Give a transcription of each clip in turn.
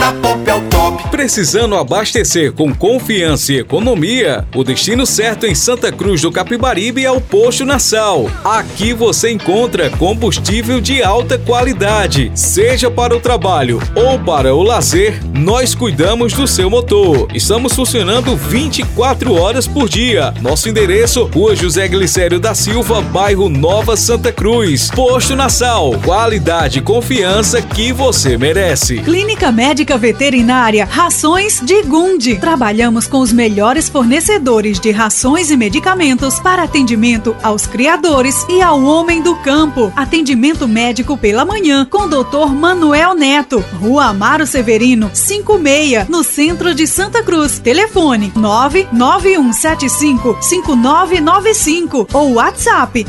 A Pop é o top. Precisando abastecer com confiança e economia? O destino certo em Santa Cruz do Capibaribe é o Posto Nassau. Aqui você encontra combustível de alta qualidade. Seja para o trabalho ou para o lazer, nós cuidamos do seu motor. Estamos funcionando 24 horas por dia. Nosso endereço, Rua José Glicério da Silva, bairro Nova Santa Cruz. Posto Nassau, qualidade e confiança que você merece. Clínica Médica Veterinária Rações de Gundi. Trabalhamos com os melhores fornecedores de rações e medicamentos para atendimento aos criadores e ao homem do campo. Atendimento médico pela manhã com Dr. Manuel Neto, Rua Amaro Severino, 56, no centro de Santa Cruz. Telefone 99175-5995 ou WhatsApp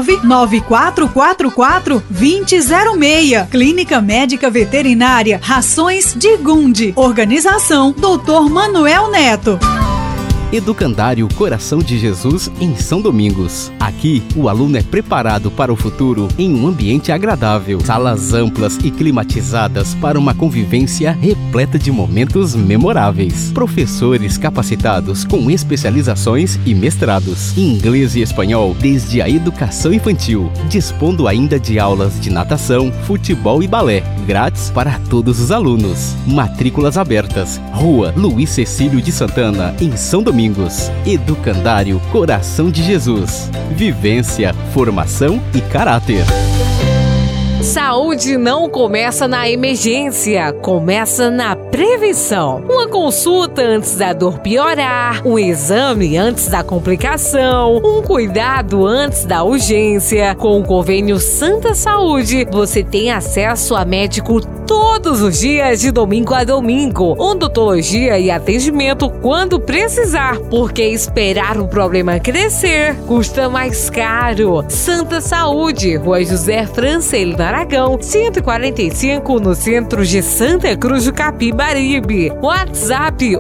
99444-2006. Clínica Médica Veterinária Rações de Gundi. Organização Dr. Manuel Neto. Educandário Coração de Jesus em São Domingos. Aqui, o aluno é preparado para o futuro em um ambiente agradável. Salas amplas e climatizadas para uma convivência repleta de momentos memoráveis. Professores capacitados com especializações e mestrados em inglês e espanhol desde a educação infantil, dispondo ainda de aulas de natação, futebol e balé, grátis para todos os alunos. Matrículas abertas. Rua Luiz Cecílio de Santana, em São Domingos. Educandário Coração de Jesus. Vivência, formação e caráter. Saúde não começa na emergência, começa na prevenção. Uma consulta antes da dor piorar, um exame antes da complicação, um cuidado antes da urgência. Com o convênio Santa Saúde, você tem acesso a médico todos os dias, de domingo a domingo, odontologia e atendimento quando precisar, porque esperar o problema crescer custa mais caro. Santa Saúde, Rua José Francelino Aragão, 145, no centro de Santa Cruz do Capibaribe. WhatsApp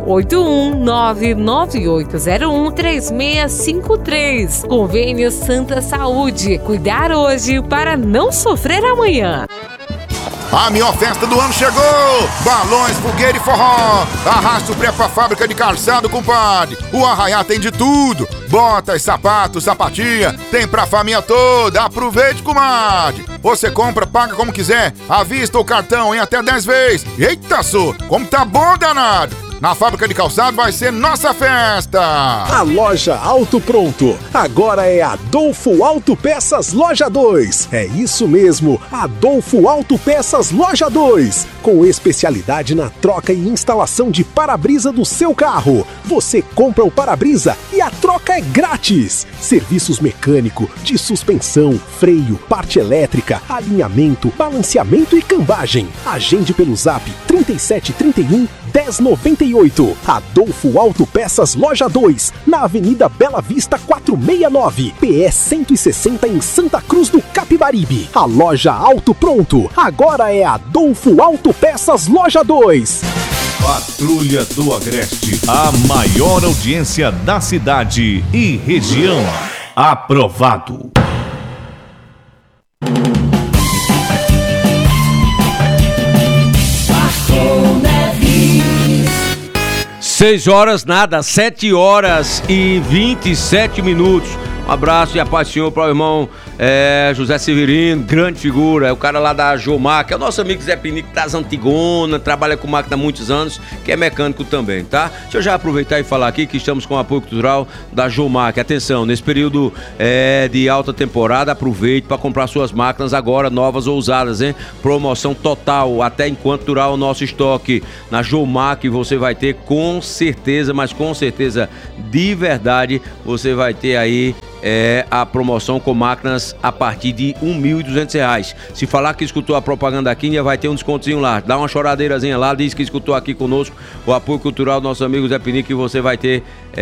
81998013653. Convênio Santa Saúde. Cuidar hoje para não sofrer amanhã. A melhor festa do ano chegou! Balões, fogueira e forró! Arrasta o pré pra fábrica de calçado, compadre! O Arraiá tem de tudo! Botas, sapatos, sapatilha, tem pra família toda! Aproveite, comadre! Você compra, paga como quiser, à vista ou cartão em até 10 vezes! Eita, sô! Como tá bom, danado! Na fábrica de calçado vai ser nossa festa! A loja Auto Pronto agora é Adolfo Autopeças Loja 2. É isso mesmo, Adolfo Autopeças Loja 2. Com especialidade na troca e instalação de para-brisa do seu carro. Você compra o para-brisa e a troca é grátis. Serviços mecânico, de suspensão, freio, parte elétrica, alinhamento, balanceamento e cambagem. Agende pelo zap 3731 1098. Adolfo Autopeças Loja 2, na Avenida Bela Vista 469, PS 160 em Santa Cruz do Capibaribe. A loja Auto Pronto agora é Adolfo Autopeças Loja 2. Patrulha do Agreste, a maior audiência da cidade e região. Aprovado. 6 horas, nada, 7 horas e 27 minutos. Um abraço e a paz do Senhor para o irmão José Severino, grande figura, é o cara lá da Jomar, que é o nosso amigo Zé Pinico, das Antigona, trabalha com máquina há muitos anos, que é mecânico também, tá? Deixa eu já aproveitar e falar aqui que estamos com o apoio cultural da Jomar, que atenção, nesse período de alta temporada, aproveite para comprar suas máquinas agora, novas ou usadas, hein? Promoção total, até enquanto durar o nosso estoque. Na Jomar, que você vai ter com certeza, mas com certeza de verdade, você vai ter aí a promoção com máquinas a partir de R$ 1.200. Se falar que escutou a propaganda aqui, ainda vai ter um descontozinho lá. Dá uma choradeirazinha lá, diz que escutou aqui conosco o apoio cultural do nosso amigo Zé Pinico, que você vai ter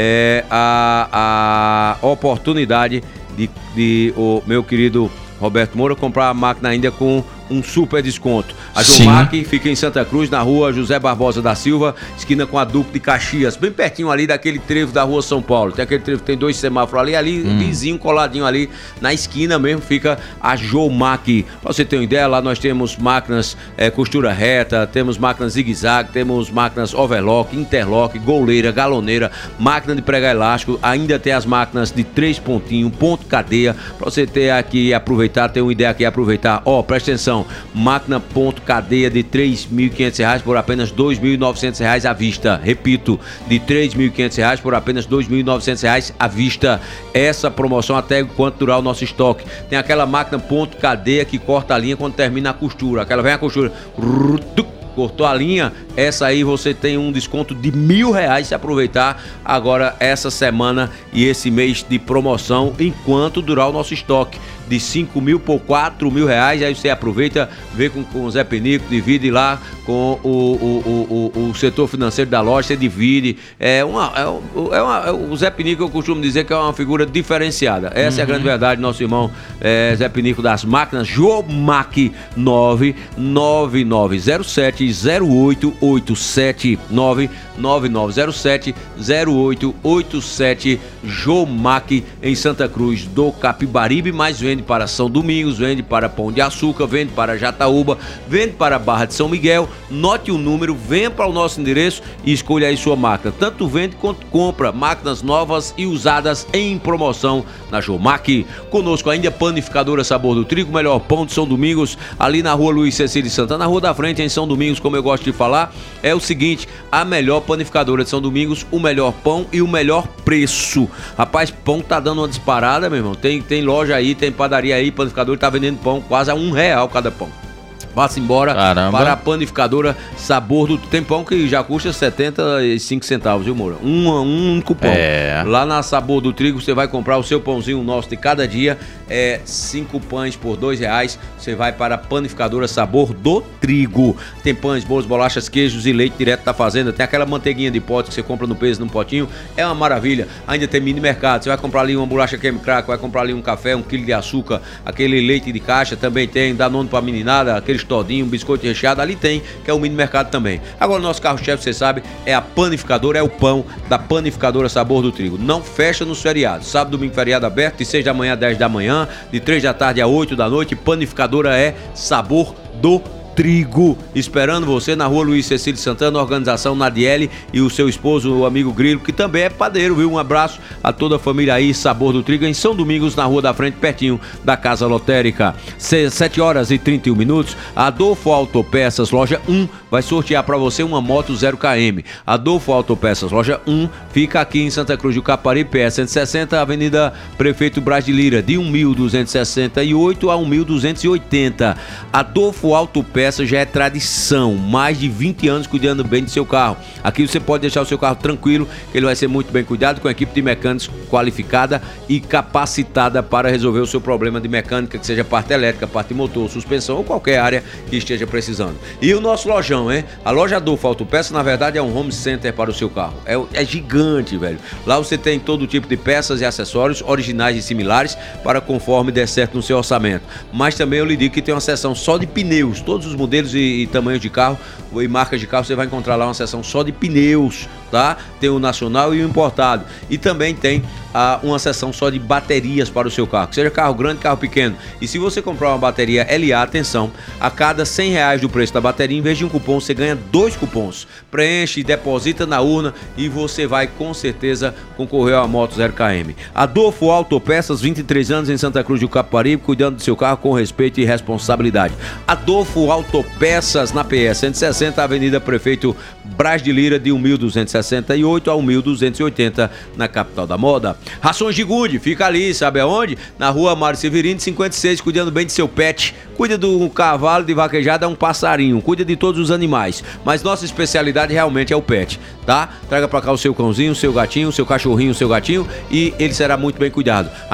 a oportunidade de o meu querido Roberto Moura comprar a máquina ainda com R$ um super desconto. A Jomac fica em Santa Cruz, na rua José Barbosa da Silva, esquina com a Duque de Caxias, bem pertinho ali daquele trevo da rua São Paulo. Tem aquele trevo que tem 2 semáforos ali, vizinho, coladinho ali, na esquina mesmo, fica a Jomac. Pra você ter uma ideia, lá nós temos máquinas costura reta, temos máquinas zigue-zague, temos máquinas overlock, interlock, goleira, galoneira, máquina de pregar elástico, ainda tem as máquinas de 3 pontinhos, ponto cadeia, pra você ter aqui e aproveitar, ter uma ideia aqui e aproveitar. Presta atenção, máquina ponto cadeia de R$ 3.500 por apenas R$ 2.900 à vista. Repito, de R$ 3.500 por apenas R$ 2.900 à vista. Essa promoção até enquanto durar o nosso estoque. Tem aquela máquina ponto cadeia que corta a linha quando termina a costura. Aquela vem a costura, cortou a linha, essa aí você tem um desconto de R$1.000 se aproveitar agora essa semana e esse mês de promoção enquanto durar o nosso estoque. De 5.000 por R$4.000, aí você aproveita, vê com o Zé Pinico, divide lá com o setor financeiro da loja, você divide. O Zé Pinico, eu costumo dizer que é uma figura diferenciada. Essa é a grande verdade, nosso irmão Zé Pinico das máquinas, Jomac 99907-0887, 99907-0887, Jomac em Santa Cruz do Capibaribe, mas vende para São Domingos, vende para Pão de Açúcar, vende para Jataúba, vende para Barra de São Miguel. Note o número, venha para o nosso endereço e escolha aí sua máquina. Tanto vende quanto compra máquinas novas e usadas em promoção na Jomac. Conosco ainda Panificadora Sabor do Trigo, melhor pão de São Domingos, ali na rua Luiz Cecílio Santana, na rua da frente em São Domingos, como eu gosto de falar, é o seguinte, a melhor panificadora de São Domingos, o melhor pão e o melhor preço. Rapaz, pão tá dando uma disparada, meu irmão. Tem loja aí, tem padaria aí, panificador tá vendendo pão quase a R$1 cada pão. Vá-se embora para a Panificadora Sabor do... Tem pão que já custa 75 centavos, viu, Moura? Um único pão. Lá na Sabor do Trigo, você vai comprar o seu pãozinho nosso de cada dia. 5 pães por R$2. Você vai para a Panificadora Sabor do Trigo. Tem pães, bolos, bolachas, queijos e leite direto da fazenda. Tem aquela manteiguinha de pote que você compra no peso, num potinho. É uma maravilha. Ainda tem mini mercado. Você vai comprar ali uma bolacha creme crack, vai comprar ali um café, 1 quilo de açúcar, aquele leite de caixa também tem, Danone pra meninada, aqueles todinho, um biscoito recheado, ali tem, que é o mini mercado também. Agora o nosso carro-chefe, você sabe, é a Panificadora, é o pão da Panificadora Sabor do Trigo. Não fecha nos feriados. Sábado, domingo, feriado aberto, de 6 da manhã a 10 da manhã, de 3 da tarde a 8 da noite. Panificadora é Sabor do Trigo, esperando você na rua Luiz Cecílio Santana, organização Nadiele e o seu esposo, o amigo Grilo, que também é padeiro, viu? Um abraço a toda a família aí, Sabor do Trigo, em São Domingos, na rua da frente, pertinho da Casa Lotérica. 7h31, Adolfo Autopeças, loja 1, vai sortear para você uma moto 0km. Adolfo Autopeças, loja 1, fica aqui em Santa Cruz do Capibaribe, PE 160, Avenida Prefeito Braz de Lira, de 1.268 a 1.280. Adolfo Autopeças já é tradição, mais de 20 anos cuidando bem do seu carro. Aqui você pode deixar o seu carro tranquilo, que ele vai ser muito bem cuidado, com a equipe de mecânicos qualificada e capacitada para resolver o seu problema de mecânica, que seja parte elétrica, parte motor, suspensão ou qualquer área que esteja precisando. E o nosso lojão, hein? A loja Adolfo Autopeças, na verdade, é um home center para o seu carro. É gigante, velho. Lá você tem todo tipo de peças e acessórios originais e similares para conforme der certo no seu orçamento. Mas também eu lhe digo que tem uma seção só de pneus, todos os modelos e tamanhos de carro e marcas de carro, você vai encontrar lá uma seção só de pneus, tá? Tem o nacional e o importado. E também tem uma seção só de baterias para o seu carro, seja carro grande, carro pequeno. E se você comprar uma bateria LA, atenção, a cada R$100 do preço da bateria, em vez de um cupom, você ganha 2 cupons. Preenche, deposita na urna e você vai com certeza concorrer a uma moto 0km. Adolfo Autopeças, 23 anos em Santa Cruz do Capibaribe, cuidando do seu carro com respeito e responsabilidade. Adolfo Autopeças, na PE 160, Avenida Prefeito Braz de Lira, de 1.268 a 1.280, na capital da moda. Rações de Gude, fica ali, sabe aonde? Na rua Mário Severino, 56, cuidando bem de seu pet. Cuida do cavalo de vaquejada, é um passarinho, cuida de todos os animais. Mas nossa especialidade realmente é o pet, tá? Traga pra cá o seu cãozinho, o seu gatinho, o seu cachorrinho, o seu gatinho, e ele será muito bem cuidado.